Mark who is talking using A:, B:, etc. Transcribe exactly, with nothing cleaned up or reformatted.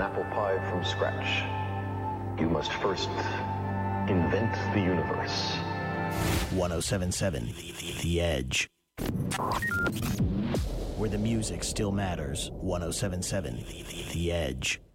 A: apple pie from scratch, you must first invent the universe.
B: ten seventy-seven The Edge. Where the music still matters. ten seventy-seven The Edge.